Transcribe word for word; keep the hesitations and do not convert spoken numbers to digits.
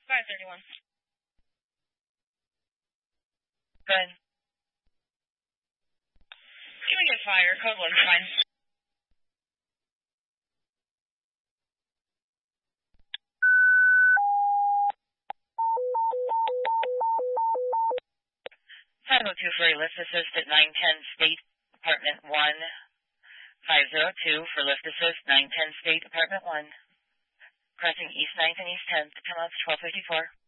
five thirty-one. Good. Can we get fire? Code one's fine. five oh two for a lift assist at nine ten State Apartment one. five oh two for lift assist, nine ten State Apartment one. Crossing East ninth and East tenth. Come out to twelve fifty-four.